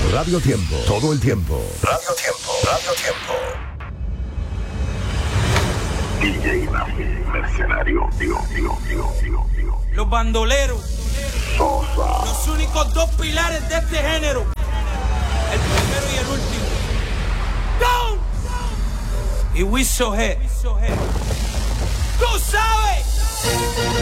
Radio Tiempo, todo el tiempo. Radio Tiempo, Radio Tiempo. DJ Nafi, mercenario, digo. Los bandoleros. Sosa. Los únicos dos pilares de este género. El primero y el último. ¡Down! Y we so head. ¡Tú sabes!